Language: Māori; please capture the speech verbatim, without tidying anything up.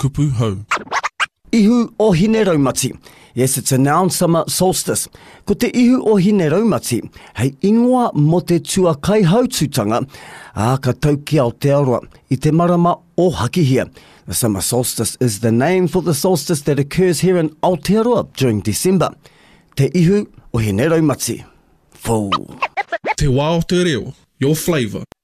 kupu hau. Ihu o hine raumati. Yes, it's a noun summer solstice. Ko te ihu o hine raumati, hei ingoa mo te tua kai haututanga, a ka tau ki Aotearoa i te marama o Hakihia. The summer solstice is the name for the solstice that occurs here in Aotearoa during December. Te ihu o hine raumati. Fou. Te wā o te reo, your flavour.